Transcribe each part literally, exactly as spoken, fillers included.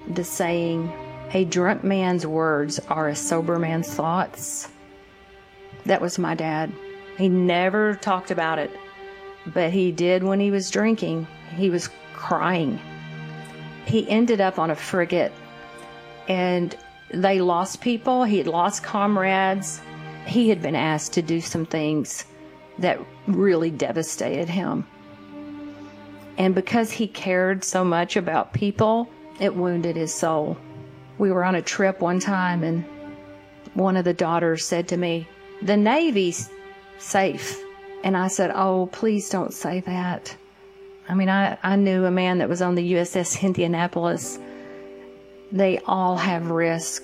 the saying, "A drunk man's words are a sober man's thoughts." That was my dad. He never talked about it, but he did when he was drinking. He was crying. He ended up on a frigate, and they lost people. He had lost comrades. He had been asked to do some things that really devastated him. And because he cared so much about people, it wounded his soul. We were on a trip one time, and one of the daughters said to me, "The Navy's safe." And I said, "Oh, please don't say that." I mean, I, I knew a man that was on the U S S Indianapolis. They all have risk.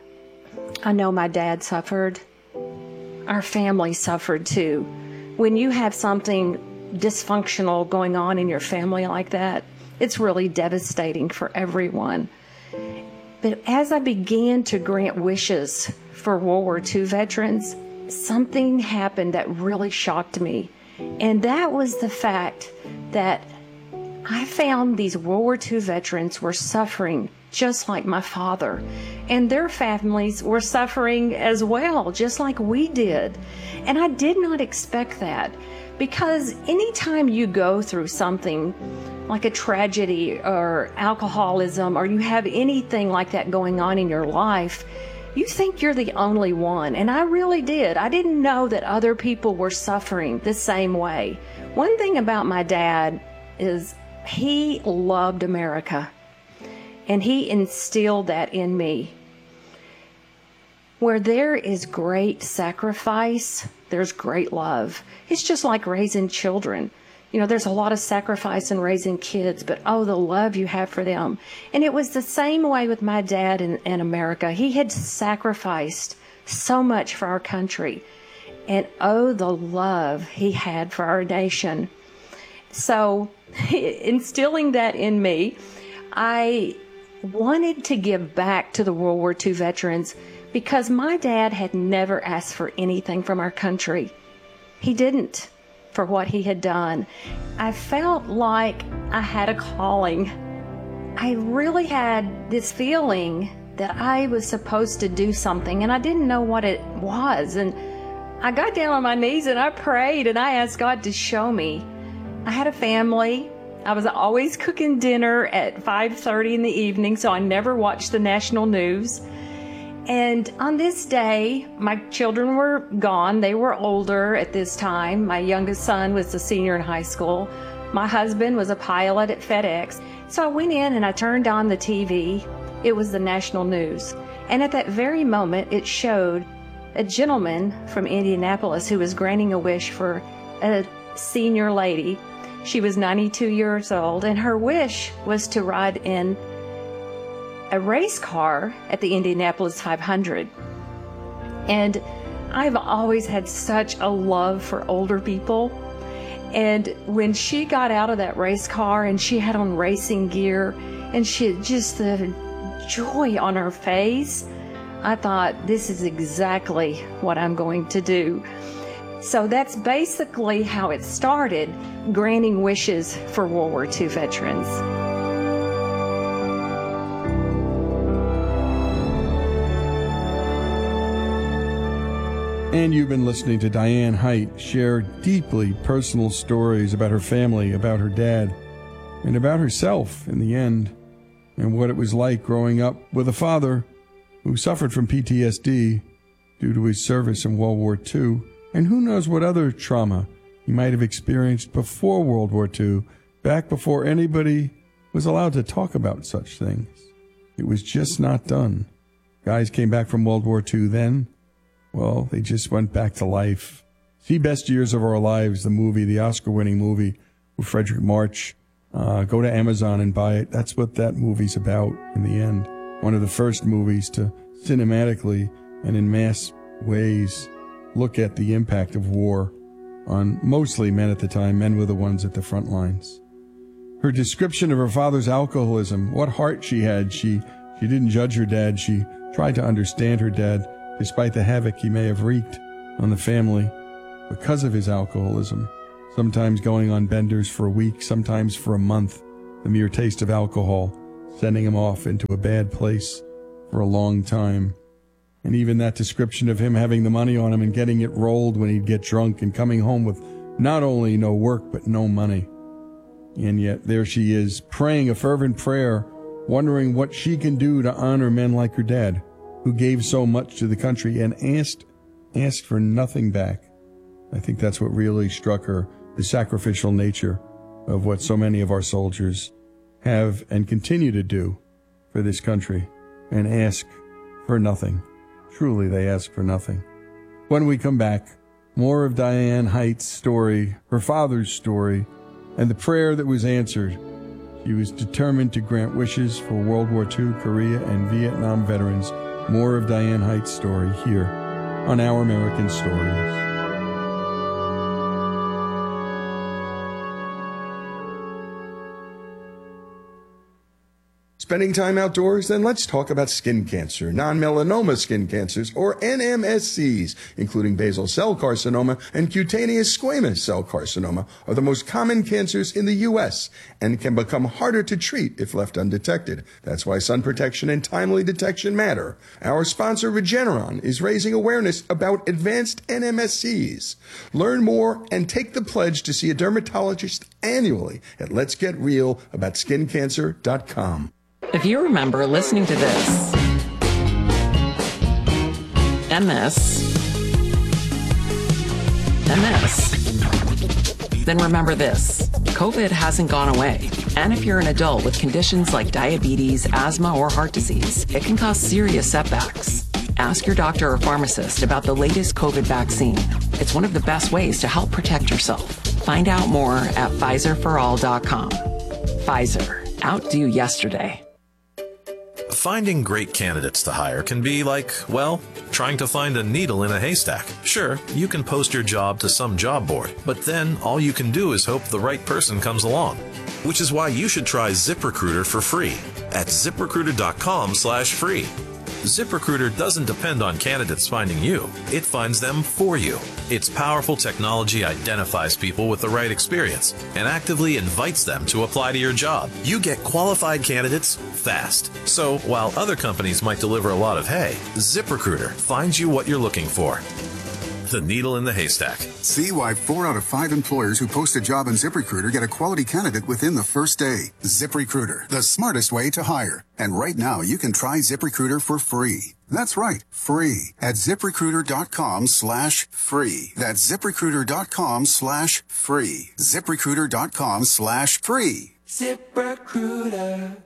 I know my dad suffered. Our family suffered too. When you have something dysfunctional going on in your family like that, it's really devastating for everyone. But as I began to grant wishes for World War Two veterans, something happened that really shocked me. And that was the fact that I found these World War Two veterans were suffering just like my father. And their families were suffering as well, just like we did. And I did not expect that, because anytime you go through something like a tragedy or alcoholism, or you have anything like that going on in your life, you think you're the only one. And I really did. I didn't know that other people were suffering the same way. One thing about my dad is he loved America, and he instilled that in me. Where there is great sacrifice, there's great love. It's just like raising children. You know, there's a lot of sacrifice in raising kids, but oh, the love you have for them. And it was the same way with my dad in, in America. He had sacrificed so much for our country. And oh, the love he had for our nation. So, instilling that in me, I wanted to give back to the World War Two veterans, because my dad had never asked for anything from our country. He didn't, for what he had done. I felt like I had a calling. I really had this feeling that I was supposed to do something, and I didn't know what it was. And I got down on my knees and I prayed and I asked God to show me. I had a family. I was always cooking dinner at five thirty in the evening, so I never watched the national news. And on this day, my children were gone. They were older at this time. My youngest son was a senior in high school. My husband was a pilot at FedEx. So I went in and I turned on the T V. It was the national news. And at that very moment, it showed a gentleman from Indianapolis who was granting a wish for a senior lady. She was ninety-two years old, and her wish was to ride in a race car at the Indianapolis five hundred. And I've always had such a love for older people. And when she got out of that race car and she had on racing gear and she had just the joy on her face, I thought, this is exactly what I'm going to do. So that's basically how it started, granting wishes for World War Two veterans. And you've been listening to Diane Height share deeply personal stories about her family, about her dad, and about herself in the end, and what it was like growing up with a father who suffered from P T S D due to his service in World War Two, and who knows what other trauma he might have experienced before World War Two, back before anybody was allowed to talk about such things. It was just not done. Guys came back from World War Two then. Well, they just went back to life. See Best Years of Our Lives, the movie, the Oscar-winning movie with Frederick March. Uh, go to Amazon and buy it. That's what that movie's about in the end. One of the first movies to cinematically and in mass ways look at the impact of war on mostly men at the time. Men were the ones at the front lines. Her description of her father's alcoholism, what heart she had. She, she didn't judge her dad. She tried to understand her dad, despite the havoc he may have wreaked on the family because of his alcoholism, sometimes going on benders for a week, sometimes for a month. The mere taste of alcohol sending him off into a bad place for a long time. And even that description of him having the money on him and getting it rolled when he'd get drunk and coming home with not only no work but no money. And yet there she is, praying a fervent prayer, wondering what she can do to honor men like her dad, who gave so much to the country and asked, asked for nothing back. I think that's what really struck her, the sacrificial nature of what so many of our soldiers have and continue to do for this country, and ask for nothing. Truly, they ask for nothing. When we come back, more of Diane Height's story, her father's story, and the prayer that was answered. She was determined to grant wishes for World War Two, Korea, and Vietnam veterans. More of Diane Height's story here on Our American Stories. Spending time outdoors? Then let's talk about skin cancer. Non-melanoma skin cancers, or N M S Cs, including basal cell carcinoma and cutaneous squamous cell carcinoma, are the most common cancers in the U S and can become harder to treat if left undetected. That's why sun protection and timely detection matter. Our sponsor, Regeneron, is raising awareness about advanced N M S Cs. Learn more and take the pledge to see a dermatologist annually at lets get real about skin cancer dot com. If you remember listening to this, M S, M S, then remember this. COVID hasn't gone away. And if you're an adult with conditions like diabetes, asthma, or heart disease, it can cause serious setbacks. Ask your doctor or pharmacist about the latest COVID vaccine. It's one of the best ways to help protect yourself. Find out more at Pfizer for all dot com. Pfizer, outdo yesterday. Finding great candidates to hire can be like, well, trying to find a needle in a haystack. Sure, you can post your job to some job board, but then all you can do is hope the right person comes along. Which is why you should try ZipRecruiter for free at ZipRecruiter dot com slash free. ZipRecruiter doesn't depend on candidates finding you. It finds them for you. Its powerful technology identifies people with the right experience and actively invites them to apply to your job. You get qualified candidates fast. So while other companies might deliver a lot of hay, ZipRecruiter finds you what you're looking for. The needle in the haystack. See why four out of five employers who post a job on ZipRecruiter get a quality candidate within the first day. ZipRecruiter, the smartest way to hire. And right now, you can try ZipRecruiter for free. That's right, free at ZipRecruiter dot com slash free. That's ZipRecruiter dot com slash free. ZipRecruiter dot com slash free. ZipRecruiter.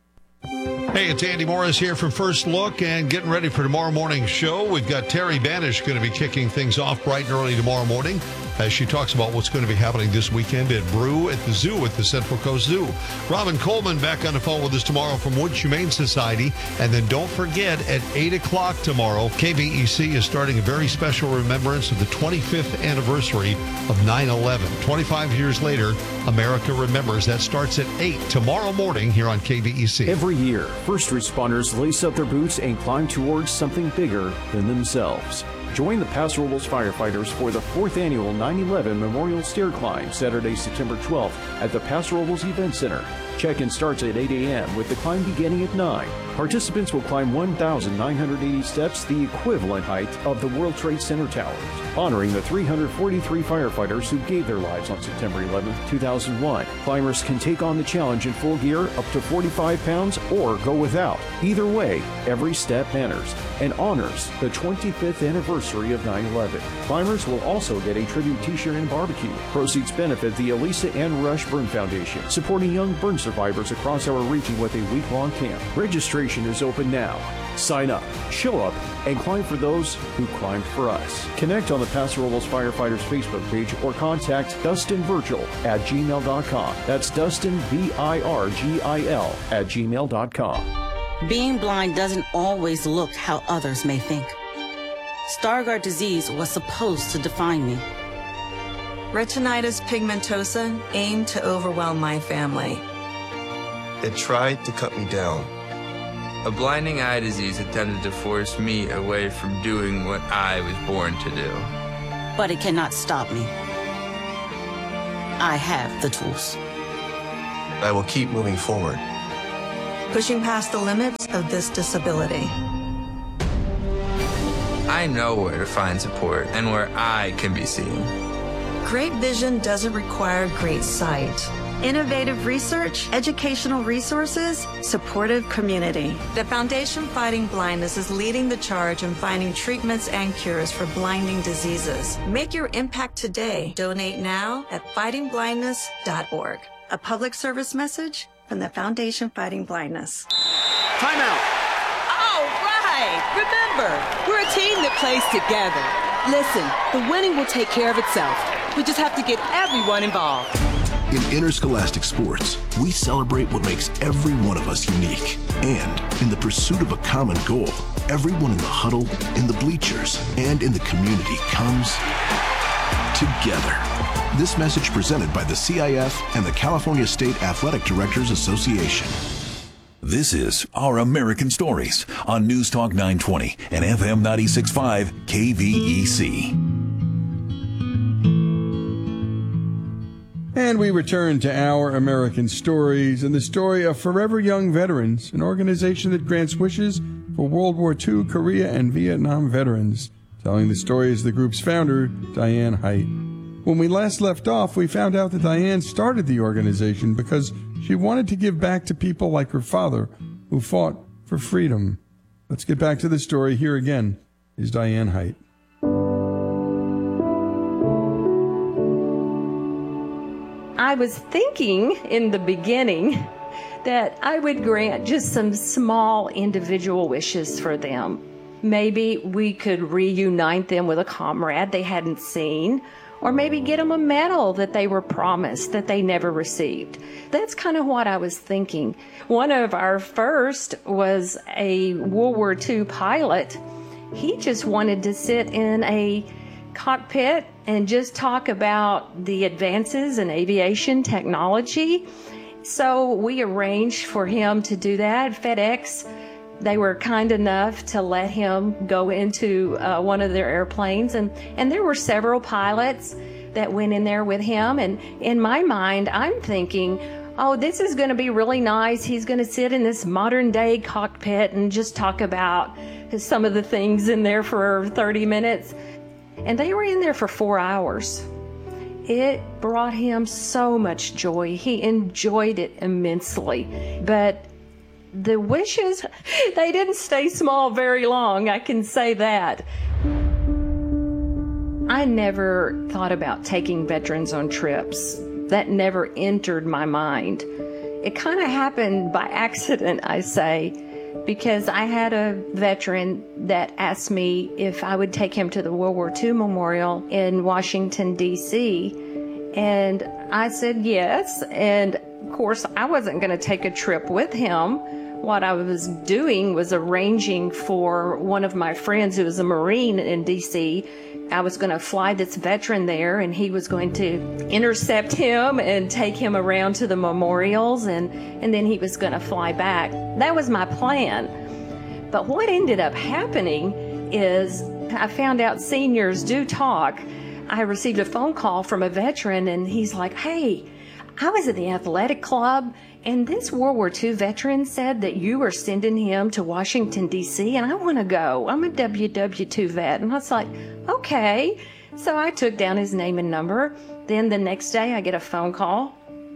Hey, it's Andy Morris here from First Look and getting ready for tomorrow morning's show. We've got Terry Banish going to be kicking things off bright and early tomorrow morning as she talks about what's going to be happening this weekend at Brew at the Zoo at the Central Coast Zoo. Robin Coleman back on the phone with us tomorrow from Woods Humane Society. And then don't forget, at eight o'clock tomorrow, K B E C is starting a very special remembrance of the twenty-fifth anniversary of nine eleven. twenty-five years later, America remembers. That starts at eight tomorrow morning here on K B E C. Every year, first responders lace up their boots and climb towards something bigger than themselves. Join the Paso Robles firefighters for the fourth annual nine eleven Memorial Stair Climb, Saturday, September twelfth at the Paso Robles Event Center. Check-in starts at eight a.m. with the climb beginning at nine. Participants will climb one thousand nine hundred eighty steps, the equivalent height of the World Trade Center towers, honoring the three hundred forty-three firefighters who gave their lives on September eleventh, two thousand one. Climbers can take on the challenge in full gear, up to forty-five pounds, or go without. Either way, every step matters and honors the twenty-fifth anniversary of nine eleven. Climbers will also get a tribute t-shirt and barbecue. Proceeds benefit the Elisa Ann Rush Burn Foundation, supporting young burn survivors across our region with a week-long camp. Registration is open now. Sign up, show up, and climb for those who climbed for us. Connect on the Paso Robles Firefighters Facebook page or contact Dustin Virgil at gmail dot com. That's Dustin, V I R G I L, at gmail dot com. Being blind doesn't always look how others may think. Stargardt disease was supposed to define me. Retinitis pigmentosa aimed to overwhelm my family. It tried to cut me down. A blinding eye disease attempted to force me away from doing what I was born to do. But it cannot stop me. I have the tools. I will keep moving forward. pushing past the limits of this disability. I know where to find support and where I can be seen. Great vision doesn't require great sight. Innovative research, educational resources, supportive community. The Foundation Fighting Blindness is leading the charge in finding treatments and cures for blinding diseases. Make your impact today. Donate now at fighting blindness dot org. A public service message from the Foundation Fighting Blindness. Time out. All right. Remember, we're a team that plays together. Listen, the winning will take care of itself. We just have to get everyone involved. In interscholastic sports, we celebrate what makes every one of us unique. And in the pursuit of a common goal, everyone in the huddle, in the bleachers, and in the community comes together. This message presented by the C I F and the California State Athletic Directors Association. This is Our American Stories on News Talk nine twenty and F M ninety-six point five K V E C. And we return to Our American Stories and the story of Forever Young Veterans, an organization that grants wishes for World War Two, Korea, and Vietnam veterans. Telling the story is the group's founder, Diane Height. When we last left off, we found out that Diane started the organization because she wanted to give back to people like her father, who fought for freedom. Let's get back to the story. Here again is Diane Height. I was thinking in the beginning that I would grant just some small individual wishes for them. Maybe we could reunite them with a comrade they hadn't seen, or maybe get them a medal that they were promised that they never received. That's kind of what I was thinking. One of our first was a World War Two pilot. He just wanted to sit in a cockpit and just talk about the advances in aviation technology. So we arranged for him to do that. FedEx, they were kind enough to let him go into uh, one of their airplanes. And, and there were several pilots that went in there with him. And in my mind, I'm thinking, oh, this is going to be really nice. He's going to sit in this modern day cockpit and just talk about some of the things in there for thirty minutes. And they were in there for four hours. It brought him so much joy. He enjoyed it immensely. But the wishes, they didn't stay small very long, I can say that. I never thought about taking veterans on trips. That never entered my mind. It kind of happened by accident, I say, because I had a veteran that asked me if I would take him to the World War Two Memorial in Washington, D C, and I said yes. And of course, I wasn't going to take a trip with him. What I was doing was arranging for one of my friends who was a Marine in D C. I was going to fly this veteran there, and he was going to intercept him and take him around to the memorials, and, and then he was going to fly back. That was my plan. But what ended up happening is I found out seniors do talk. I received a phone call from a veteran, and he's like, hey, I was at the athletic club, and this World War Two veteran said that you were sending him to Washington, D C, and I want to go. I'm a W W two vet. And I was like, okay. So I took down his name and number. Then the next day I get a phone call,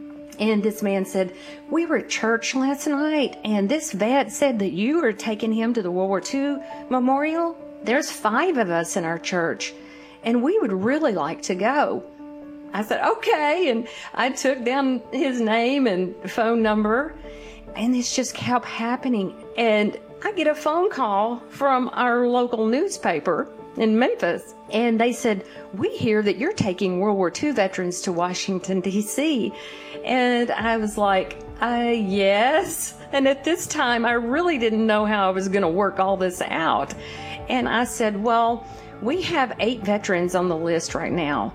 and this man said, we were at church last night, and this vet said that you were taking him to the World War Two Memorial. There's five of us in our church, and we would really like to go. I said, okay, and I took down his name and phone number, and this just kept happening. And I get a phone call from our local newspaper in Memphis, and they said, we hear that you're taking World War Two veterans to Washington, D C. And I was like, uh, yes. And at this time, I really didn't know how I was going to work all this out. And I said, well, we have eight veterans on the list right now,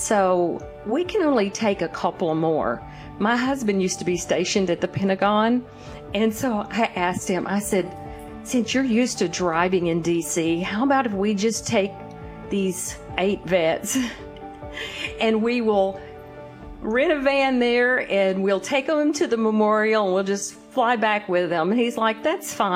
so we can only take a couple more. My husband used to be stationed at the Pentagon, and so I asked him, I said, since you're used to driving in D C, how about if we just take these eight vets and we will rent a van there and we'll take them to the memorial and we'll just fly back with them. And he's like, that's fine.